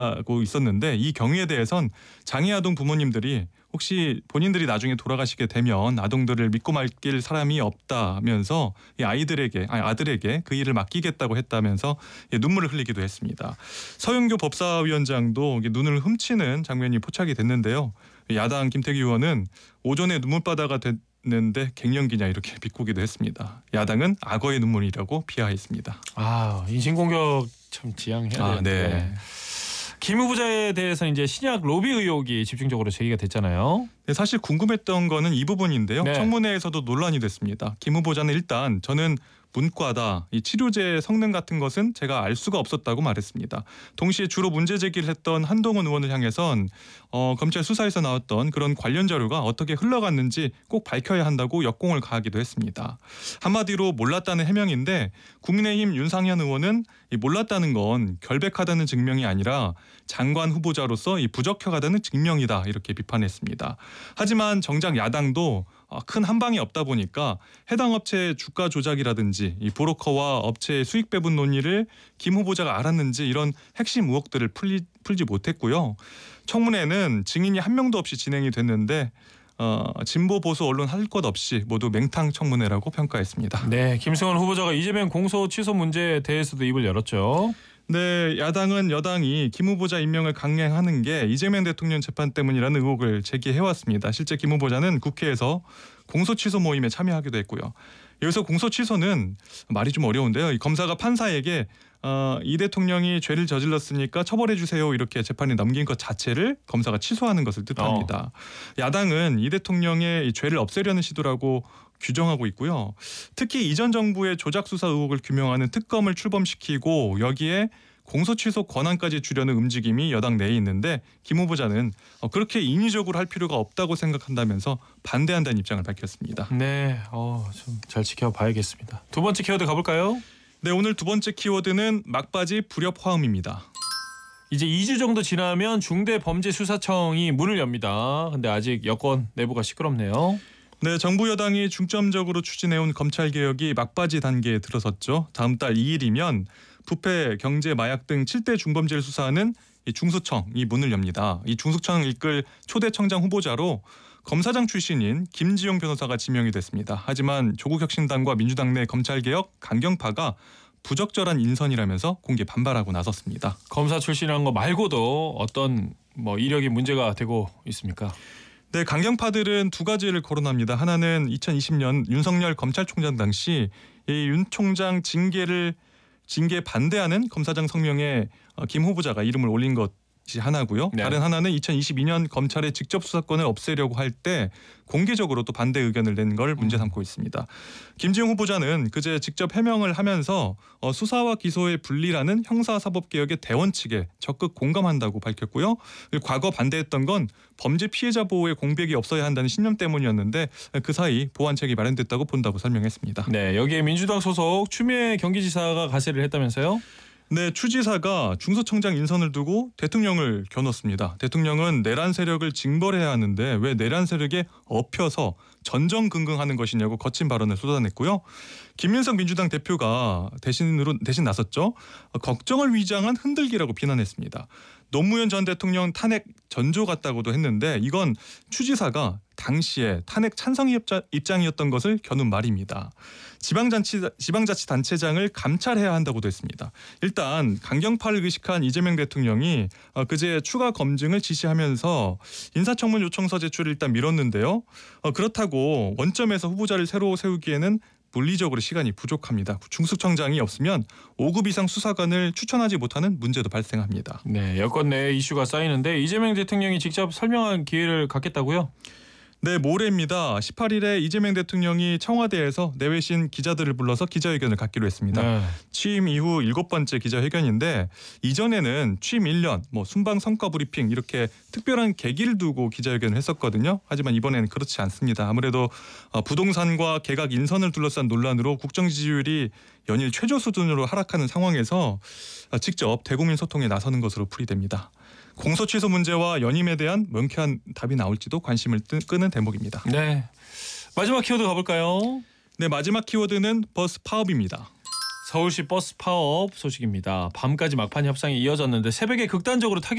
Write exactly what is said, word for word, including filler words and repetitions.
하고 있었는데 이 경위에 대해선 장애 아동 부모님들이 혹시 본인들이 나중에 돌아가시게 되면 아동들을 믿고 맡길 사람이 없다면서 이 아이들에게 아니 아들에게 그 일을 맡기겠다고 했다면서 눈물을 흘리기도 했습니다. 서영교 법사위원장도 눈을 훔치는 장면이 포착이 됐는데요. 야당 김태기 의원은 오전에 눈물바다가 됐는데 갱년기냐 이렇게 비꼬기도 했습니다. 야당은 악어의 눈물이라고 비하했습니다. 아, 인신공격 참 지양해야 아, 되는데. 네. 김 후보자에 대해서는 이제 신약 로비 의혹이 집중적으로 제기가 됐잖아요. 네, 사실 궁금했던 거는 이 부분인데요. 네. 청문회에서도 논란이 됐습니다. 김 후보자는 일단 저는 문과다. 이 치료제 성능 같은 것은 제가 알 수가 없었다고 말했습니다. 동시에 주로 문제 제기를 했던 한동훈 의원을 향해선 어, 검찰 수사에서 나왔던 그런 관련 자료가 어떻게 흘러갔는지 꼭 밝혀야 한다고 역공을 가하기도 했습니다. 한마디로 몰랐다는 해명인데 국민의힘 윤상현 의원은 이 몰랐다는 건 결백하다는 증명이 아니라 장관 후보자로서 이 부적격하다는 증명이다 이렇게 비판했습니다. 하지만 정작 야당도 큰 한방이 없다 보니까 해당 업체의 주가 조작이라든지 이 브로커와 업체의 수익 배분 논의를 김 후보자가 알았는지 이런 핵심 의혹들을 풀리, 풀지 못했고요. 청문회는 증인이 한 명도 없이 진행이 됐는데 어, 진보 보수 언론 할 것 없이 모두 맹탕 청문회라고 평가했습니다. 네, 김승원 후보자가 이재명 공소 취소 문제에 대해서도 입을 열었죠. 네, 야당은 여당이 김 후보자 임명을 강행하는 게 이재명 대통령 재판 때문이라는 의혹을 제기해왔습니다. 실제 김 후보자는 국회에서 공소 취소 모임에 참여하기도 했고요. 여기서 공소 취소는 말이 좀 어려운데요. 검사가 판사에게 어, 이 대통령이 죄를 저질렀으니까 처벌해 주세요 이렇게 재판에 넘긴 것 자체를 검사가 취소하는 것을 뜻합니다. 어. 야당은 이 대통령의 이 죄를 없애려는 시도라고 규정하고 있고요. 특히 이전 정부의 조작 수사 의혹을 규명하는 특검을 출범시키고 여기에 공소 취소 권한까지 주려는 움직임이 여당 내에 있는데 김 후보자는 그렇게 인위적으로 할 필요가 없다고 생각한다면서 반대한다는 입장을 밝혔습니다. 네, 어, 좀 잘 지켜봐야겠습니다. 두 번째 키워드 가볼까요? 네, 오늘 두 번째 키워드는 막바지 불협 화음입니다. 이제 이 주 정도 지나면 중대범죄수사청이 문을 엽니다. 근데 아직 여권 내부가 시끄럽네요. 네, 정부 여당이 중점적으로 추진해온 검찰개혁이 막바지 단계에 들어섰죠. 다음 달 이 일이면 부패, 경제, 마약 등 칠 대 중범죄를 수사하는 이 중수청이 문을 엽니다. 이 중수청을 이끌 초대 청장 후보자로 검사장 출신인 김지용 변호사가 지명이 됐습니다. 하지만 조국혁신당과 민주당 내 검찰개혁 강경파가 부적절한 인선이라면서 공개 반발하고 나섰습니다. 검사 출신이라는 거 말고도 어떤 뭐 이력이 문제가 되고 있습니까? 네, 강경파들은 두 가지를 거론합니다. 하나는 이천이십 년 윤석열 검찰총장 당시 이 윤 총장 징계를 징계 반대하는 검사장 성명에 김 후보자가 이름을 올린 것이 하나고요. 네. 다른 하나는 이천이십이 년 검찰의 직접 수사권을 없애려고 할 때 공개적으로 또 반대 의견을 낸 걸 문제 삼고 있습니다. 김지용 후보자는 그제 직접 해명을 하면서 수사와 기소의 분리라는 형사사법개혁의 대원칙에 적극 공감한다고 밝혔고요. 과거 반대했던 건 범죄 피해자 보호에 공백이 없어야 한다는 신념 때문이었는데 그 사이 보완책이 마련됐다고 본다고 설명했습니다. 네, 여기에 민주당 소속 추미애 경기지사가 가세를 했다면서요? 네, 추 지사가 중수청장 인선을 두고 대통령을 겨눴습니다. 대통령은 내란 세력을 징벌해야 하는데 왜 내란 세력에 엎혀서 전전긍긍하는 것이냐고 거친 발언을 쏟아냈고요. 김윤석 민주당 대표가 대신으로 대신 나섰죠. 걱정을 위장한 흔들기라고 비난했습니다. 노무현 전 대통령 탄핵 전조 같다고도 했는데 이건 추 지사가 당시에 탄핵 찬성 입장이었던 것을 겨눈 말입니다. 지방자치, 지방자치단체장을 감찰해야 한다고도 했습니다. 일단 강경파를 의식한 이재명 대통령이 그제 추가 검증을 지시하면서 인사청문 요청서 제출을 일단 미뤘는데요. 그렇다고 원점에서 후보자를 새로 세우기에는 물리적으로 시간이 부족합니다. 중수청장이 없으면 오 급 이상 수사관을 추천하지 못하는 문제도 발생합니다. 네, 여권 내에 이슈가 쌓이는데 이재명 대통령이 직접 설명할 기회를 갖겠다고요? 네, 모레입니다. 십팔 일에 이재명 대통령이 청와대에서 내외신 기자들을 불러서 기자회견을 갖기로 했습니다. 네. 취임 이후 일곱 번째 기자회견인데 이전에는 취임 일 년, 뭐 순방 성과 브리핑 이렇게 특별한 계기를 두고 기자회견을 했었거든요. 하지만 이번에는 그렇지 않습니다. 아무래도 부동산과 개각 인선을 둘러싼 논란으로 국정 지지율이 연일 최저 수준으로 하락하는 상황에서 직접 대국민 소통에 나서는 것으로 풀이됩니다. 공소 취소 문제와 연임에 대한 명쾌한 답이 나올지도 관심을 끄는 대목입니다. 네, 마지막 키워드 가볼까요? 네, 마지막 키워드는 버스 파업입니다. 서울시 버스 파업 소식입니다. 밤까지 막판 협상이 이어졌는데 새벽에 극단적으로 타결